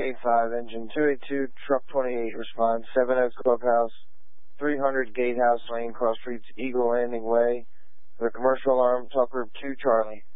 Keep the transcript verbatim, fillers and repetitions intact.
eight five, engine two eight two, truck twenty-eight, respond, seven Oaks Clubhouse, three hundred Gatehouse Lane, Cross Streets, Eagle Landing Way, the commercial alarm, talk group two Charlie.